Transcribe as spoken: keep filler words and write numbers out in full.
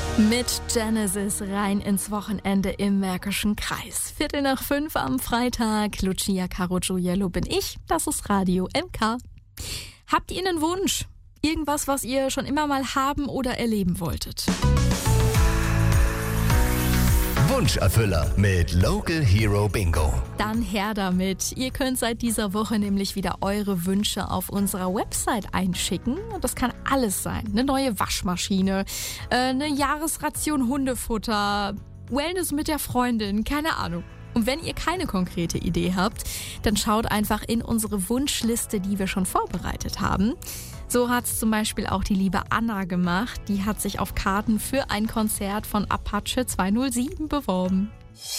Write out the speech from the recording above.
Mit Genesis rein ins Wochenende im Märkischen Kreis. Viertel nach fünf am Freitag. Lucia Carogioiello bin ich. Das ist Radio M K. Habt ihr einen Wunsch? Irgendwas, was ihr schon immer mal haben oder erleben wolltet? Wunscherfüller mit Local Hero Bingo. Dann her damit. Ihr könnt seit dieser Woche nämlich wieder eure Wünsche auf unserer Website einschicken. Und das kann alles sein. Eine neue Waschmaschine, eine Jahresration Hundefutter, Wellness mit der Freundin, keine Ahnung. Und wenn ihr keine konkrete Idee habt, dann schaut einfach in unsere Wunschliste, die wir schon vorbereitet haben. So hat es zum Beispiel auch die liebe Anna gemacht. Die hat sich auf Karten für ein Konzert von Apache zweihundertsieben beworben.